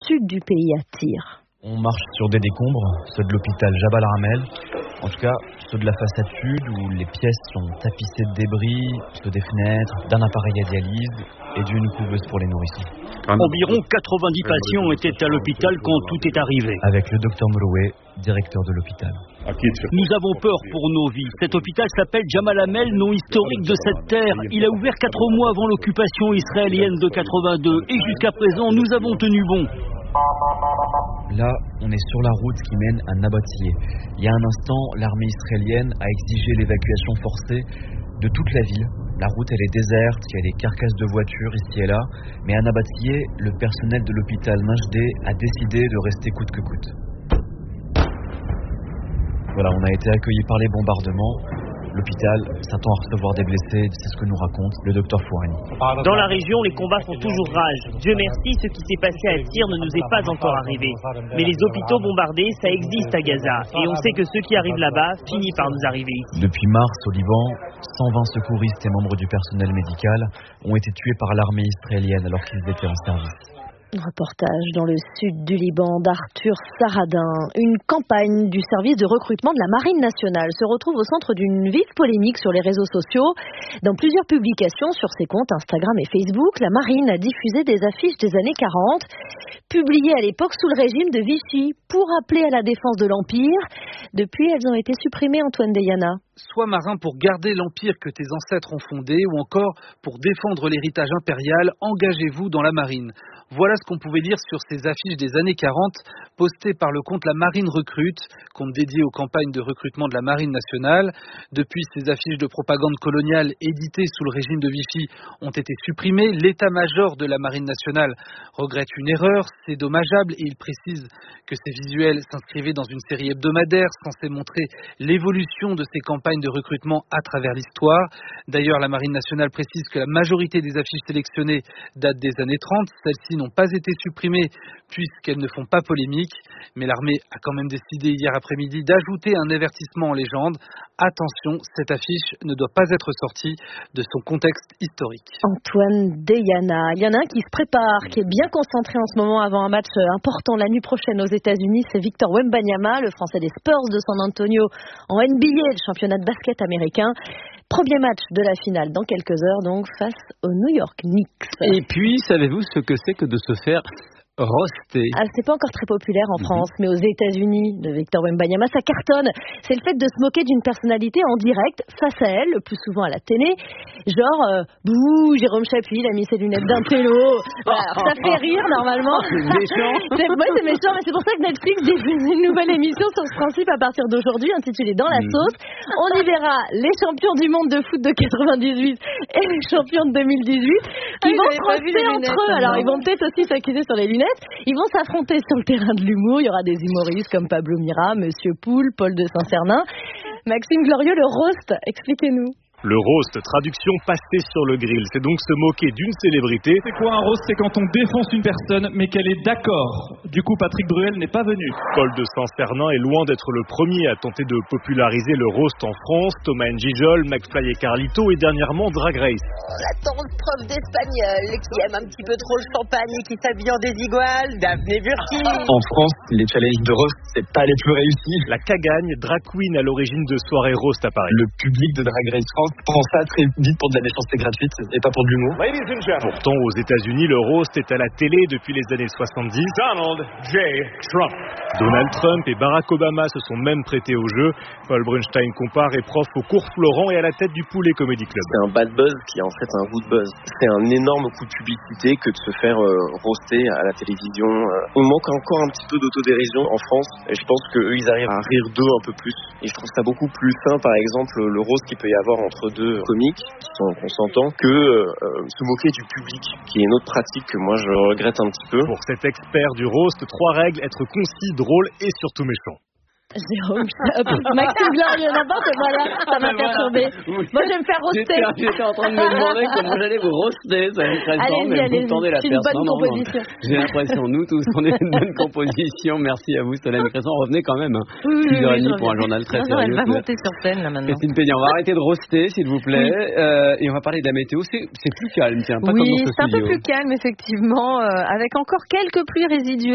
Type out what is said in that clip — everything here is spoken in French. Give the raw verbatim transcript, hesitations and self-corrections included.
sud du pays à Tyr. On marche sur des décombres, ceux de l'hôpital Jabal Ramel, en tout cas ceux de la façade sud où les pièces sont tapissées de débris, ceux des fenêtres, d'un appareil à dialyse et d'une couveuse pour les nourrissons. Environ quatre-vingt-dix patients étaient à l'hôpital quand tout est arrivé. Avec le docteur Mouloué, directeur de l'hôpital. Nous avons peur pour nos vies. Cet hôpital s'appelle Jamal Hamel, nom historique de cette terre. Il a ouvert quatre mois avant l'occupation israélienne de quatre-vingt-deux et jusqu'à présent nous avons tenu bon. Là, on est sur la route qui mène à Nabatsieh. Il y a un instant, l'armée israélienne a exigé l'évacuation forcée de toute la ville. La route, elle est déserte, il y a des carcasses de voitures ici et là. Mais à Nabatsieh, le personnel de l'hôpital Majdeh a décidé de rester coûte que coûte. Voilà, on a été accueillis par les bombardements. L'hôpital s'attend à recevoir des blessés, c'est ce que nous raconte le docteur Fouani. Dans la région, les combats font toujours rage. Dieu merci, ce qui s'est passé à Tyr ne nous est pas encore arrivé. Mais les hôpitaux bombardés, ça existe à Gaza. Et on sait que ceux qui arrivent là-bas finissent par nous arriver ici. Depuis mars, au Liban, cent vingt secouristes et membres du personnel médical ont été tués par l'armée israélienne alors qu'ils étaient en service. Reportage dans le sud du Liban d'Arthur Saradin. Une campagne du service de recrutement de la Marine nationale se retrouve au centre d'une vive polémique sur les réseaux sociaux. Dans plusieurs publications sur ses comptes Instagram et Facebook, la Marine a diffusé des affiches des années quarante, publiées à l'époque sous le régime de Vichy, pour appeler à la défense de l'Empire. Depuis, elles ont été supprimées, Antoine Deyana. Sois marin pour garder l'empire que tes ancêtres ont fondé, ou encore pour défendre l'héritage impérial, engagez-vous dans la marine. Voilà ce qu'on pouvait lire sur ces affiches des années quarante, postées par le compte La Marine Recrute, compte dédié aux campagnes de recrutement de la Marine nationale. Depuis, ces affiches de propagande coloniale éditées sous le régime de Vichy ont été supprimées. L'état-major de la Marine nationale regrette une erreur, c'est dommageable, et il précise que ces visuels s'inscrivaient dans une série hebdomadaire censée montrer l'évolution de ces campagnes de recrutement à travers l'histoire. D'ailleurs, la Marine nationale précise que la majorité des affiches sélectionnées datent des années trente. Celles-ci n'ont pas été supprimées puisqu'elles ne font pas polémique. Mais l'armée a quand même décidé hier après-midi d'ajouter un avertissement en légende. Attention, cette affiche ne doit pas être sortie de son contexte historique. Antoine Deyana. Il y en a un qui se prépare, qui est bien concentré en ce moment avant un match important la nuit prochaine aux États-Unis. C'est Victor Wembanyama, le Français des Spurs de San Antonio en N B A, le championnat de basket américain. Premier match de la finale dans quelques heures, donc, face aux New York Knicks. Et puis, savez-vous ce que c'est que de se faire roster? Ah, c'est pas encore très populaire en France, mm-hmm. mais aux États-Unis, de Victor Wembanyama, ça cartonne. C'est le fait de se moquer d'une personnalité en direct, face à elle, le plus souvent à la télé. Genre, euh, bouh, Jérôme Chapuis, il a mis ses lunettes d'un télo. Voilà, alors, ça fait rire, normalement. C'est méchant. c'est, ouais, c'est méchant, mais c'est pour ça que Netflix diffuse une nouvelle émission sur ce principe à partir d'aujourd'hui, intitulée Dans la sauce. On y verra les champions du monde de foot de quatre-vingt-dix-huit et les champions de deux mille dix-huit qui ah, vont se roster entre eux. Alors, ils vont peut-être aussi s'accuser sur les lunettes. Ils vont s'affronter sur le terrain de l'humour. Il y aura des humoristes comme Pablo Mira, Monsieur Poul, Paul de Saint-Cernin. Maxime Glorieux, le roast, expliquez-nous. Le roast, traduction passer sur le grill, c'est donc se moquer d'une célébrité. C'est quoi un roast? C'est quand on défonce une personne mais qu'elle est d'accord. Du coup, Patrick Bruel n'est pas venu. Paul de Saint-Cernin est loin d'être le premier à tenter de populariser le roast en France. Thomas Njijol, McFly et Carlito et dernièrement Drag Race. La tante prof d'espagnol qui aime un petit peu trop le champagne et qui s'habille en désigual, Daphné Burki. En France, les challenges de roast, c'est pas les plus réussis. La Cagagne, drag queen à l'origine de soirées roast à Paris. Le public de Drag Race France prend ça très vite pour de la méchanceté gratuite et pas pour de l'humour. Pourtant, aux États-Unis, le roast est à la télé depuis les années soixante-dix. Donald J. Trump. Donald Trump et Barack Obama se sont même prêtés au jeu. Paul Brunstein compare et prof au cours Florent et à la tête du Poulet Comedy Club. C'est un bad buzz qui est en fait un good buzz. C'est un énorme coup de publicité que de se faire euh, roaster à la télévision. On manque encore un petit peu d'autodérision en France et je pense qu'eux, ils arrivent à rire d'eux un peu plus. Et je trouve ça beaucoup plus sain, par exemple, le roast qu'il peut y avoir entre deux comiques qui sont consentants que euh, se moquer du public, qui est une autre pratique que moi je regrette un petit peu. Pour cet expert du roast, trois règles: être concis, drôle et surtout méchant. Jérôme, Maxime Glorieux, n'importe quoi là, ça m'a perturbé. Moi je vais me faire roaster. J'étais, j'étais en train de me demander comment j'allais vous roaster, ça va être intéressant, mais allez, vous tendez la perche. C'est une bonne non, composition. Non, j'ai l'impression, nous tous, qu'on est une bonne composition. Merci à vous, Solène Cresson. Revenez quand même, hein. Oui, six heures oui, trente pour un journal très non, sérieux. Elle va monter sur scène là maintenant. Christine Peña, on va arrêter de roaster, s'il vous plaît, oui. euh, et on va parler de la météo. C'est, c'est plus calme, tiens, pas oui, comme dans ce c'est un studio. peu plus calme, effectivement, euh, avec encore quelques pluies résiduelles.